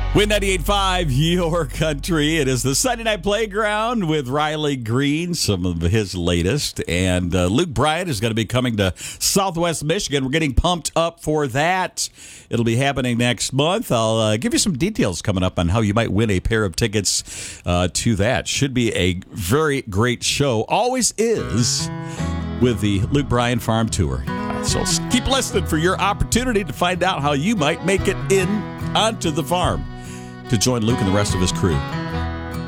Win 98.5, your country. It is the Sunday Night Playground with Riley Green, some of his latest. And Luke Bryant is going to be coming to Southwest Michigan. We're getting pumped up for that. It'll be happening next month. I'll give you some details coming up on how you might win a pair of tickets to that. Should be a very great show. Always is with the Luke Bryant Farm Tour. So keep listening for your opportunity to find out how you might make it in onto the farm to join Luke and the rest of his crew.